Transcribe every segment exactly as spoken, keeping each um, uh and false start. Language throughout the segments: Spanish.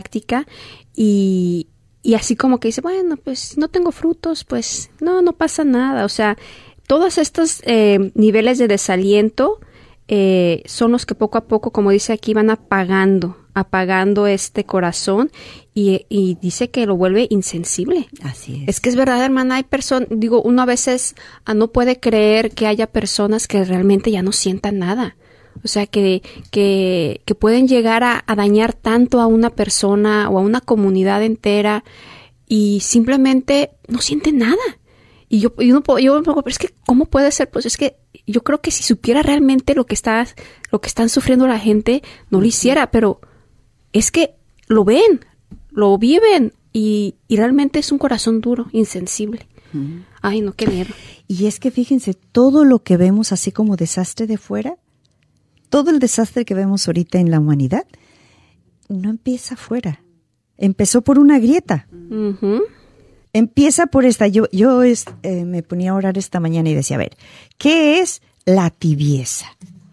práctica y, y así como que dice, bueno, pues no tengo frutos, pues no, no pasa nada. O sea, todos estos eh, niveles de desaliento eh, son los que poco a poco, como dice aquí, van apagando, apagando este corazón y, y dice que lo vuelve insensible. Así es. Es que es verdad, hermana, hay personas, digo, uno a veces ah, no puede creer que haya personas que realmente ya no sientan nada. O sea, que, que, que pueden llegar a, a dañar tanto a una persona o a una comunidad entera y simplemente no sienten nada. Y yo, yo, no, yo pero es que, ¿cómo puede ser? Pues es que yo creo que si supiera realmente lo que está, lo que están sufriendo la gente, no lo hiciera, pero es que lo ven, lo viven y, y realmente es un corazón duro, insensible. Uh-huh. Ay, no, qué miedo. Y es que fíjense, todo lo que vemos así como desastre de fuera, todo el desastre que vemos ahorita en la humanidad, no empieza afuera. Empezó por una grieta. Uh-huh. Empieza por esta. Yo, yo es, eh, me ponía a orar esta mañana y decía, a ver, ¿qué es la tibieza?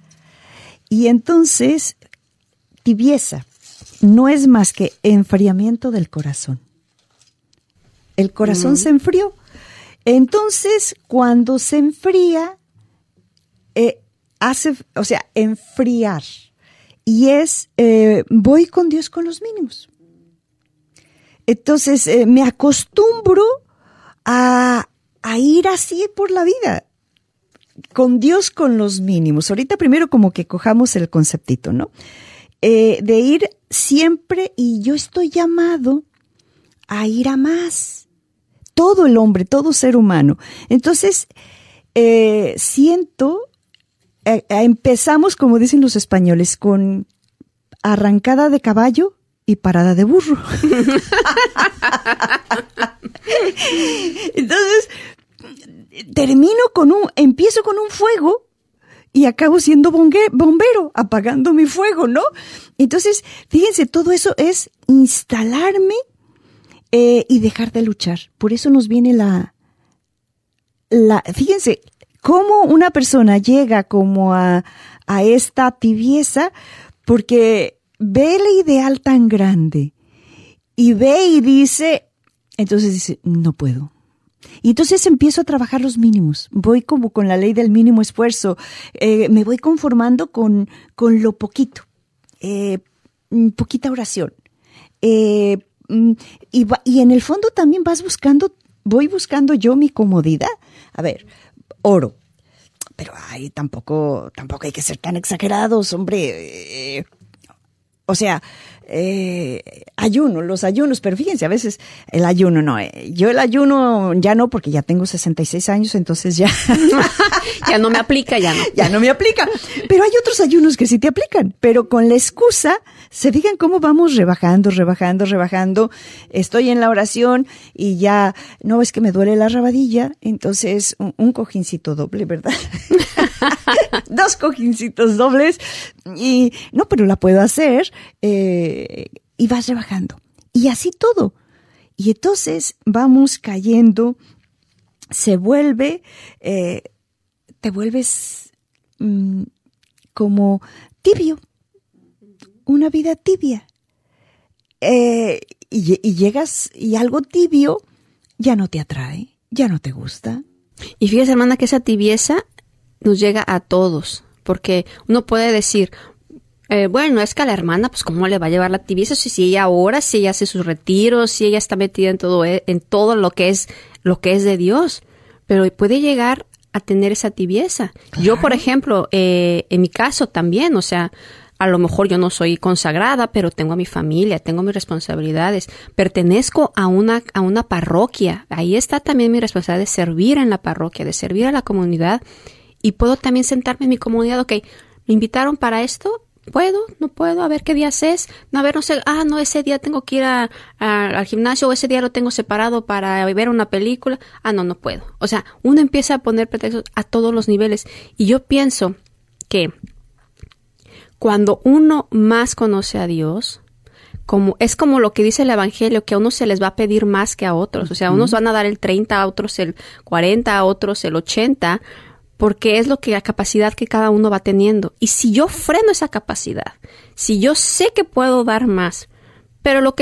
Y entonces, tibieza no es más que enfriamiento del corazón. El corazón uh-huh. se enfrió. Entonces, cuando se enfría, eh, hace, o sea, enfriar. Y es, eh, voy con Dios con los mínimos. Entonces, eh, me acostumbro a, a ir así por la vida, con Dios con los mínimos. Ahorita primero como que cojamos el conceptito, ¿no? Eh, de ir siempre, y yo estoy llamado a ir a más. Todo el hombre, todo ser humano. Entonces, eh, siento, eh, empezamos, como dicen los españoles, con arrancada de caballo y parada de burro. Entonces, termino con un, empiezo con un fuego y acabo siendo bongue, bombero, apagando mi fuego, ¿no? Entonces, fíjense, todo eso es instalarme eh, y dejar de luchar. Por eso nos viene la, la, fíjense, cómo una persona llega como a, a esta tibieza, porque ve el ideal tan grande y ve y dice, entonces dice, no puedo. Y entonces empiezo a trabajar los mínimos. Voy como con la ley del mínimo esfuerzo. Eh, me voy conformando con, con lo poquito. Eh, poquita oración. Eh, y, y en el fondo también vas buscando, voy buscando yo mi comodidad. A ver, oro. Pero ay, tampoco, tampoco hay que ser tan exagerados, hombre. Eh, O sea, eh, ayuno, los ayunos, pero fíjense, a veces el ayuno no, eh, yo el ayuno ya no, porque ya tengo sesenta y seis años, entonces ya. Ya no me aplica, ya no. Ya no me aplica. Pero hay otros ayunos que sí te aplican, pero con la excusa, se digan cómo vamos rebajando, rebajando, rebajando. Estoy en la oración y ya, no, es que me duele la rabadilla, entonces un, un cojincito doble, ¿verdad? Dos cojincitos dobles y no, pero la puedo hacer eh, y vas rebajando y así todo y entonces vamos cayendo, se vuelve eh, te vuelves mm, como tibio, una vida tibia eh, y, y llegas y algo tibio ya no te atrae, ya no te gusta. Y fíjese, hermana, que esa tibieza nos llega a todos, porque uno puede decir, eh, bueno, es que a la hermana, pues cómo le va a llevar la tibieza si, si ella ora, si ella hace sus retiros, si ella está metida en todo, en todo lo que es, lo que es de Dios, pero puede llegar a tener esa tibieza. Claro. Yo, por ejemplo, eh, en mi caso también, o sea, a lo mejor yo no soy consagrada, pero tengo a mi familia, tengo mis responsabilidades, pertenezco a una, a una parroquia, ahí está también mi responsabilidad de servir en la parroquia, de servir a la comunidad. Y puedo también sentarme en mi comunidad, ok, ¿me invitaron para esto? ¿Puedo? ¿No puedo? A ver qué días es. No, a ver, no sé, ah, no, ese día tengo que ir a, a, al gimnasio o ese día lo tengo separado para ver una película. Ah, no, no puedo. O sea, uno empieza a poner pretextos a todos los niveles. Y yo pienso que cuando uno más conoce a Dios, como es como lo que dice el Evangelio, que a unos se les va a pedir más que a otros. O sea, unos van a dar el treinta, a otros el cuarenta, a otros el ochenta, porque es lo que la capacidad que cada uno va teniendo. Y si yo freno esa capacidad, si yo sé que puedo dar más, pero lo que